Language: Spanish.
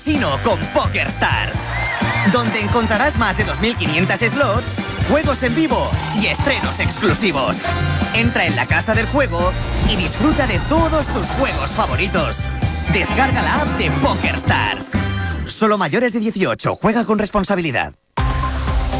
sino con PokerStars, donde encontrarás más de 2.500 slots, juegos en vivo y estrenos exclusivos. Entra en la casa del juego y disfruta de todos tus juegos favoritos. Descarga la app de PokerStars. Solo mayores de 18. Juega con responsabilidad.